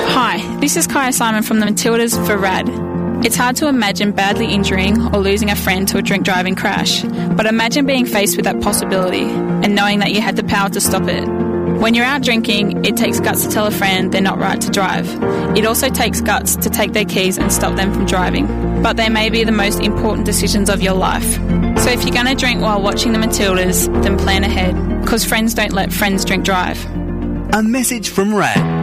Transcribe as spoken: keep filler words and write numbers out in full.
Hi, this is Kaya Simon from the Matildas for RAD. It's hard to imagine badly injuring or losing a friend to a drink-driving crash, but imagine being faced with that possibility and knowing that you had the power to stop it. When you're out drinking, it takes guts to tell a friend they're not right to drive. It also takes guts to take their keys and stop them from driving. But they may be the most important decisions of your life. So if you're going to drink while watching the Matildas, then plan ahead, because friends don't let friends drink drive. A message from RAD.